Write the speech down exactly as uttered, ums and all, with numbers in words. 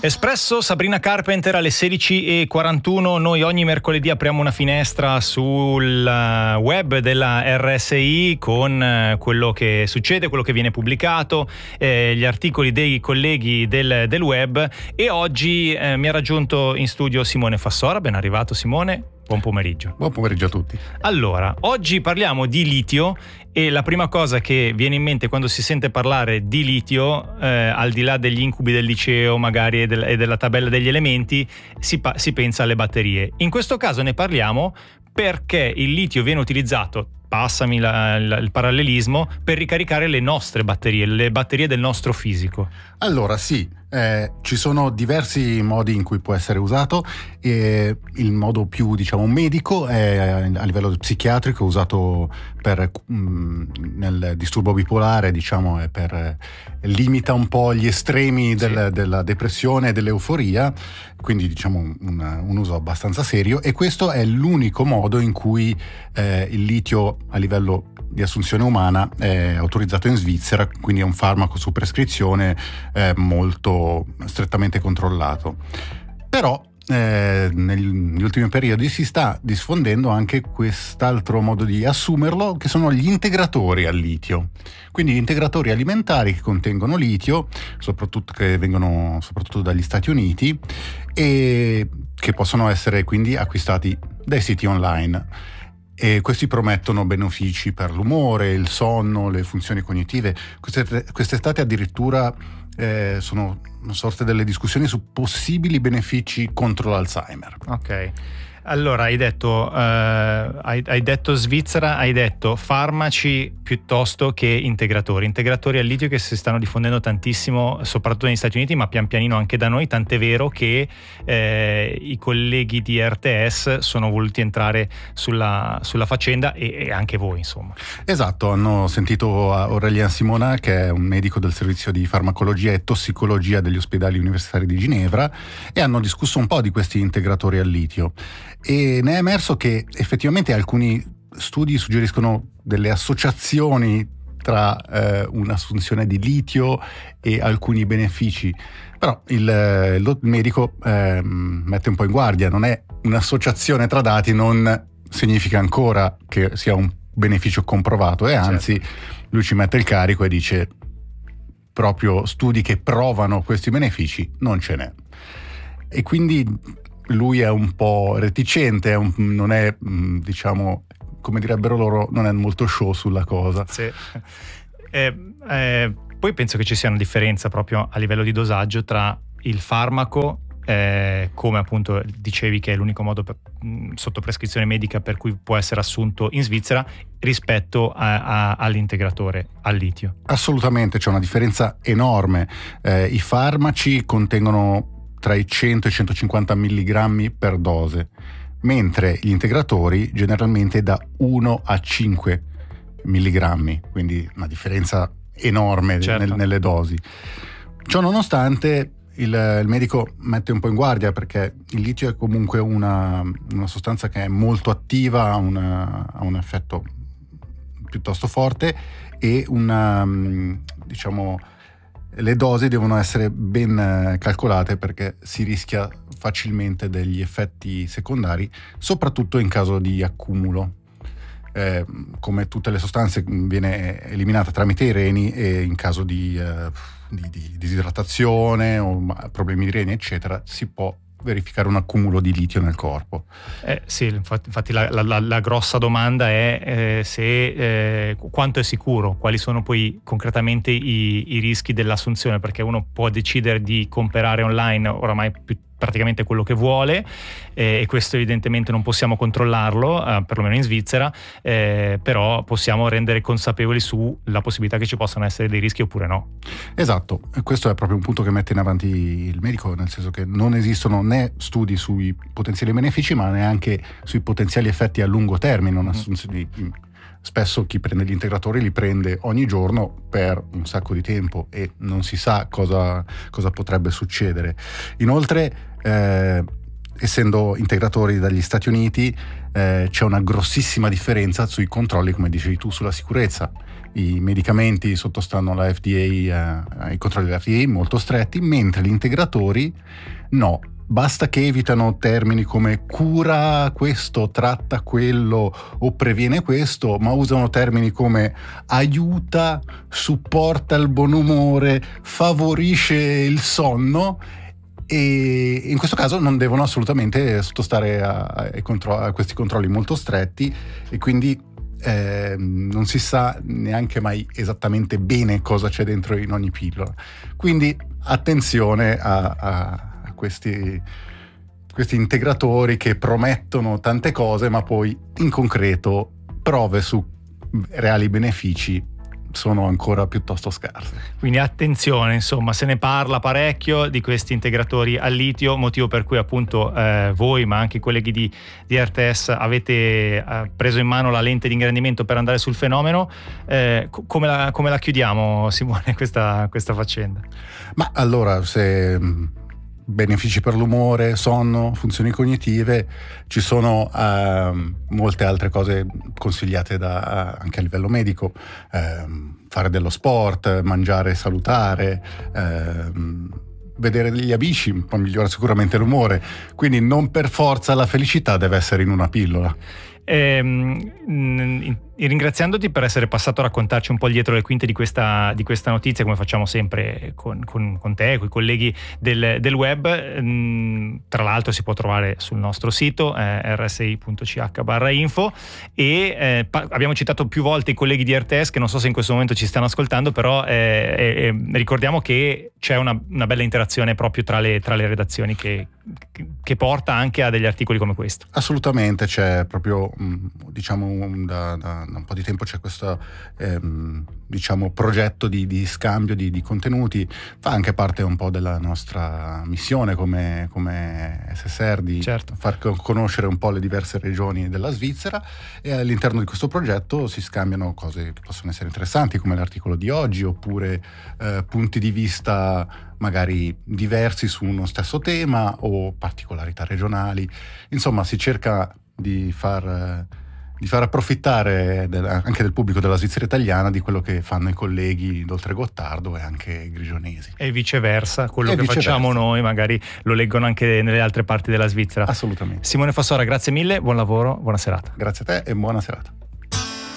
Espresso, Sabrina Carpenter alle sedici e quarantuno. Noi ogni mercoledì apriamo una finestra sul web della R S I con quello che succede, quello che viene pubblicato, eh, gli articoli dei colleghi del, del web. E oggi eh, mi ha raggiunto in studio Simone Fassora. Ben arrivato, Simone. Buon pomeriggio. Buon pomeriggio a tutti. Allora, oggi parliamo di litio e la prima cosa che viene in mente quando si sente parlare di litio, eh, al di là degli incubi del liceo magari e, del, e della tabella degli elementi, si, pa- si pensa alle batterie. In questo caso ne parliamo perché il litio viene utilizzato, passami la, la, il parallelismo, per ricaricare le nostre batterie, le batterie del nostro fisico. Allora sì, eh, ci sono diversi modi in cui può essere usato. E il modo più, diciamo, medico è a livello psichiatrico, usato per mh, nel disturbo bipolare, diciamo, è per limita un po' gli estremi del, sì. della depressione e dell'euforia, quindi diciamo un, un uso abbastanza serio, e questo è l'unico modo in cui eh, il litio a livello di assunzione umana è autorizzato in Svizzera, quindi è un farmaco su prescrizione eh, molto strettamente controllato. Però eh, negli ultimi periodi si sta diffondendo anche quest'altro modo di assumerlo, che sono gli integratori al litio. Quindi gli integratori alimentari che contengono litio, soprattutto che vengono soprattutto dagli Stati Uniti, e che possono essere quindi acquistati dai siti online. E questi promettono benefici per l'umore, il sonno, le funzioni cognitive. Queste, quest'estate addirittura eh, sono sorte delle discussioni su possibili benefici contro l'Alzheimer. Ok. Allora, hai detto, eh, hai, hai detto Svizzera, hai detto farmaci piuttosto che integratori. Integratori al litio che si stanno diffondendo tantissimo, soprattutto negli Stati Uniti, ma pian pianino anche da noi, tant'è vero che eh, i colleghi di R T S sono voluti entrare sulla, sulla faccenda e, e anche voi, insomma. Esatto, hanno sentito Aurélien Simona, che è un medico del servizio di farmacologia e tossicologia degli ospedali universitari di Ginevra, e hanno discusso un po' di questi integratori al litio. E ne è emerso che effettivamente alcuni studi suggeriscono delle associazioni tra eh, un'assunzione di litio e alcuni benefici, però il, il medico eh, mette un po' in guardia: non è un'associazione tra dati, non significa ancora che sia un beneficio comprovato, e anzi certo. Lui ci mette il carico e dice proprio studi che provano questi benefici non ce n'è. E quindi lui è un po' reticente, è un, non è, diciamo, come direbbero loro, non è molto show sulla cosa. Sì. Eh, eh, poi penso che ci sia una differenza proprio a livello di dosaggio tra il farmaco, eh, come appunto dicevi che è l'unico modo per, mh, sotto prescrizione medica per cui può essere assunto in Svizzera, rispetto a, a, all'integratore al litio. Assolutamente, c'è una differenza enorme. Eh, I farmaci contengono tra i cento e i centocinquanta milligrammi per dose, mentre gli integratori generalmente da uno a cinque milligrammi, quindi una differenza enorme certo. nel, nelle dosi. Ciò nonostante il, il medico mette un po' in guardia, perché il litio è comunque una, una sostanza che è molto attiva, ha, una, ha un effetto piuttosto forte, e una, diciamo, le dosi devono essere ben calcolate, perché si rischia facilmente degli effetti secondari, soprattutto in caso di accumulo. Eh, come tutte le sostanze viene eliminata tramite i reni, e in caso di, eh, di, di disidratazione o problemi di reni eccetera si può verificare un accumulo di litio nel corpo. Eh, sì, infatti, infatti la, la, la grossa domanda è eh, se eh, quanto è sicuro, quali sono poi concretamente i, i rischi dell'assunzione, perché uno può decidere di comprare online oramai più praticamente quello che vuole, eh, e questo evidentemente non possiamo controllarlo, eh, perlomeno in Svizzera, eh, però possiamo rendere consapevoli sulla possibilità che ci possano essere dei rischi oppure no. Esatto, e questo è proprio un punto che mette in avanti il medico, nel senso che non esistono né studi sui potenziali benefici, ma neanche sui potenziali effetti a lungo termine. Una assunzione di, spesso chi prende gli integratori li prende ogni giorno per un sacco di tempo e non si sa cosa, cosa potrebbe succedere. Inoltre eh, essendo integratori dagli Stati Uniti, eh, c'è una grossissima differenza sui controlli, come dicevi tu, sulla sicurezza. I medicamenti sottostanno alla F D A, eh, ai controlli della F D A molto stretti, mentre gli integratori no. Basta che evitano termini come cura questo, tratta quello o previene questo, ma usano termini come aiuta, supporta il buon umore, favorisce il sonno, e in questo caso non devono assolutamente sottostare a, a, contro- a questi controlli molto stretti, e quindi eh, non si sa neanche mai esattamente bene cosa c'è dentro in ogni pillola. Quindi attenzione a, a Questi, questi integratori che promettono tante cose, ma poi in concreto prove su reali benefici sono ancora piuttosto scarse. Quindi attenzione, insomma, se ne parla parecchio di questi integratori al litio, motivo per cui appunto eh, voi, ma anche i colleghi di, di R T S avete eh, preso in mano la lente di ingrandimento per andare sul fenomeno. Eh, co- come, la, come la chiudiamo, Simone, questa, questa faccenda? Ma allora, se benefici per l'umore, sonno, funzioni cognitive, ci sono uh, molte altre cose consigliate da, anche a livello medico, uh, fare dello sport, mangiare salutare, uh, vedere degli amici può migliorare sicuramente l'umore, quindi non per forza la felicità deve essere in una pillola. Ehm, ringraziandoti per essere passato a raccontarci un po' dietro le quinte di questa, di questa notizia, come facciamo sempre con, con, con te, con i colleghi del, del web. Ehm, tra l'altro si può trovare sul nostro sito eh, r s i punto c h barra info, e eh, pa- abbiamo citato più volte i colleghi di R T S, che non so se in questo momento ci stanno ascoltando, però eh, eh, ricordiamo che c'è una, una bella interazione proprio tra le, tra le redazioni che, che porta anche a degli articoli come questo. Assolutamente, c'è proprio diciamo da, da, da un po' di tempo c'è questo ehm, diciamo progetto di, di scambio di, di contenuti, fa anche parte un po' della nostra missione come, come S S R di certo. far conoscere un po' le diverse regioni della Svizzera, e all'interno di questo progetto si scambiano cose che possono essere interessanti, come l'articolo di oggi, oppure eh, punti di vista magari diversi su uno stesso tema o particolarità regionali. Insomma, si cerca di far, di far approfittare del, anche del pubblico della Svizzera italiana di quello che fanno i colleghi d'Oltregottardo e anche grigionesi. E viceversa, quello e che viceversa. facciamo noi magari lo leggono anche nelle altre parti della Svizzera. Assolutamente. Simone Fassora, grazie mille, buon lavoro, buona serata. Grazie a te e buona serata.